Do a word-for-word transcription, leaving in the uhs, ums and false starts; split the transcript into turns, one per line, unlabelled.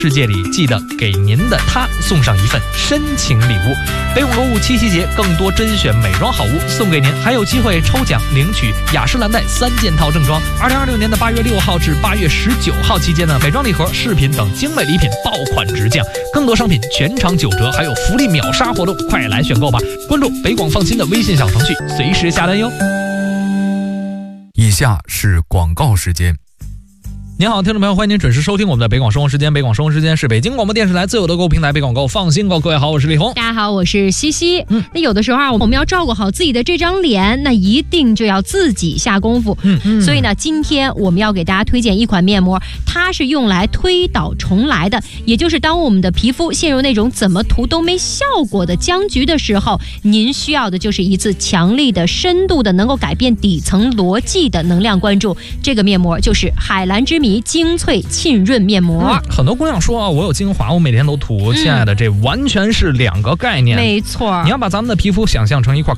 世界里，记得给您的他送上一份深情礼物。北广购物七夕节，更多甄选美妆好物送给您，还有机会抽奖领取雅诗兰黛三件套正装。二零二六年的八月六号至八月十九号期间呢，美妆礼盒、饰品等精美礼品爆款直降，更多商品全场九折，还有福利秒杀活动，快来选购吧！关注北广放心的微信小程序，随时下单哟。
以下是广告时间。
您好，听众朋友，欢迎您准时收听我们的北广生活时间。北广生活时间是北京广播电视台自有的购物平台北广购放心购。各位好，我是李红。
大家好，我是西西。
嗯，
那有的时候啊，我们要照顾好自己的这张脸，那一定就要自己下功夫。
嗯嗯。
所以呢，今天我们要给大家推荐一款面膜，它是用来推倒重来的，也就是当我们的皮肤陷入那种怎么涂都没效果的僵局的时候，您需要的就是一次强力的、深度的、能够改变底层逻辑的能量关注。这个面膜就是海蓝之谜精粹沁润面膜。
嗯、很多姑娘说啊，我有精华，我每天都涂。嗯、亲爱的，这完全是两个概念。
没错，
你要把咱们的皮肤想象成一块